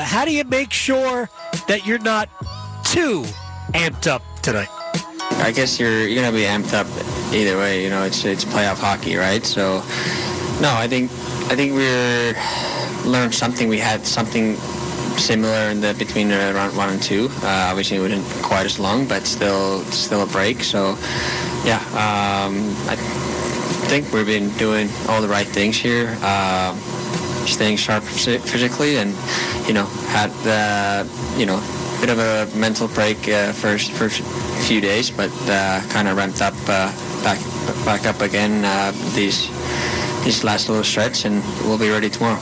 how do you make sure that you're not too amped up tonight? I guess you're gonna be amped up either way. It's playoff hockey, right? So, no, I think we're learned something. We had something similar in between round 1 and 2. Obviously, it wasn't quite as long, but still a break. So, yeah, I think we've been doing all the right things here. Staying sharp physically, and had bit of a mental break first few days, but kind of ramped up back up again these last little stretch, and we'll be ready tomorrow.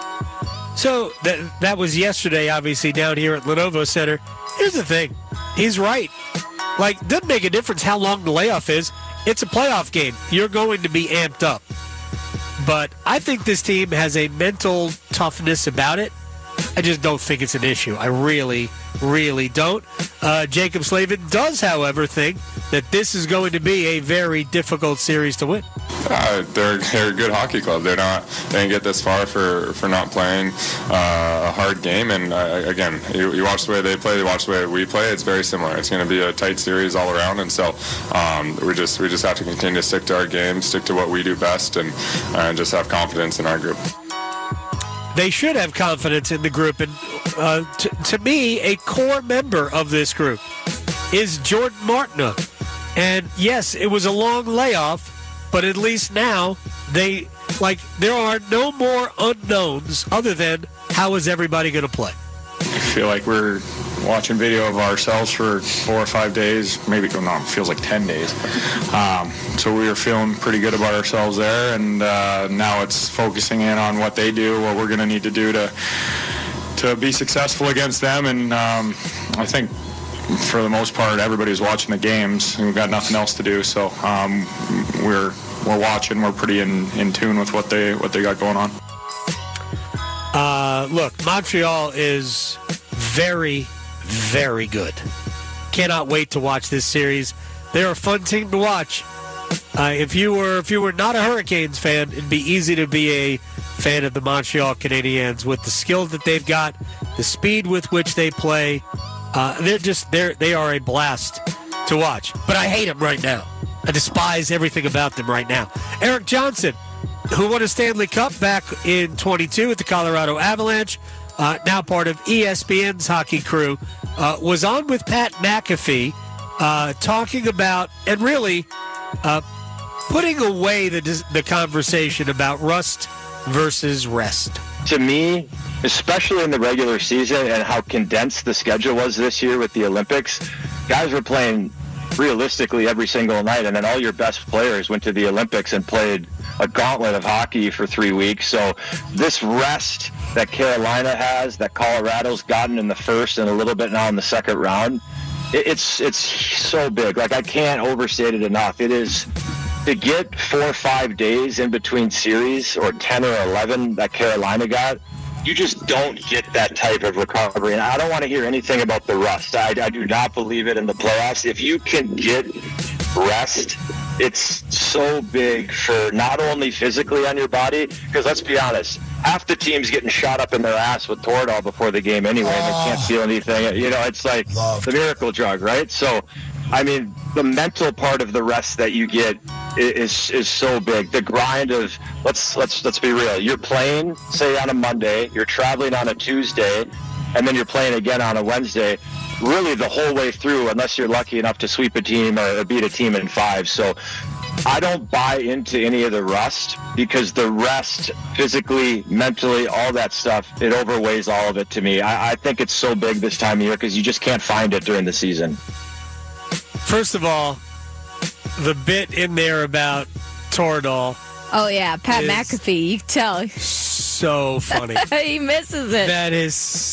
So that was yesterday, obviously, down here at Lenovo Center. Here's the thing. He's right. Doesn't make a difference how long the layoff is. It's a playoff game. You're going to be amped up. But I think this team has a mental toughness about it. I just don't think it's an issue. I really, really don't. Jacob Slavin does, however, think that this is going to be a very difficult series to win. They're a good hockey club. They didn't get this far for not playing a hard game. And again, you watch the way they play, you watch the way we play. It's very similar. It's going to be a tight series all around. And so we just have to continue to stick to our game, stick to what we do best, and just have confidence in our group. They should have confidence in the group. And to me, a core member of this group is Jordan Martinook. And yes, it was a long layoff, but at least now there are no more unknowns other than how is everybody going to play. I feel like we're watching video of ourselves for 4 or 5 days, maybe it feels like 10 days. So we were feeling pretty good about ourselves there, and now it's focusing in on what they do, what we're going to need to do to be successful against them. And I think for the most part, everybody's watching the games, and we've got nothing else to do. So we're watching. We're pretty in tune with what they got going on. Look, Montreal is very, very good. Cannot wait to watch this series. They're a fun team to watch. If you were not a Hurricanes fan, it'd be easy to be a fan of the Montreal Canadiens with the skill that they've got, the speed with which they play. They are a blast to watch. But I hate them right now. I despise everything about them right now. Erik Johnson, who won a Stanley Cup back in 22 with the Colorado Avalanche, now part of ESPN's hockey crew, was on with Pat McAfee talking about and really putting away the conversation about rust versus rest. To me, especially in the regular season and how condensed the schedule was this year with the Olympics, guys were playing realistically every single night, and then all your best players went to the Olympics and played a gauntlet of hockey for 3 weeks. So this rest that Carolina has, that Colorado's gotten in the first and a little bit now in the second round, it's so big. I can't overstate it enough. It is to get 4 or 5 days in between series, or 10 or 11 that Carolina got. You just don't get that type of recovery. And I don't want to hear anything about the rust. I do not believe it in the playoffs. If you can get rest, it's so big for not only physically on your body, because let's be honest, half the team's getting shot up in their ass with Toradol before the game anyway, and they can't feel anything. It's like the miracle drug, right? So, I mean, the mental part of the rest that you get is so big. The grind of, let's be real. You're playing, say, on a Monday, you're traveling on a Tuesday, and then you're playing again on a Wednesday, really the whole way through, unless you're lucky enough to sweep a team or beat a team in 5. So I don't buy into any of the rust, because the rest, physically, mentally, all that stuff, it overweighs all of it to me. I think it's so big this time of year because you just can't find it during the season. First of all, the bit in there about Toradol. Oh, yeah, Pat McAfee, you can tell. So funny. He misses it. That is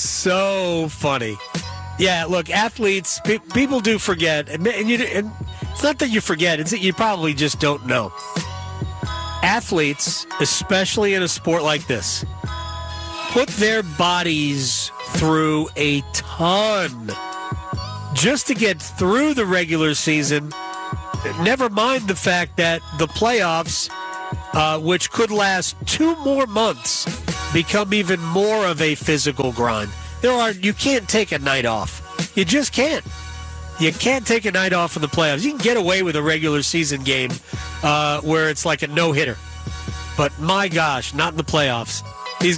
so funny. Yeah, look, athletes, people do forget. And it's not that you forget, it's that you probably just don't know. Athletes, especially in a sport like this, put their bodies through a ton just to get through the regular season. Never mind the fact that the playoffs, which could last 2 more months, become even more of a physical grind. You can't take a night off. You just can't. You can't take a night off in the playoffs. You can get away with a regular season game where it's like a no-hitter. But my gosh, not in the playoffs.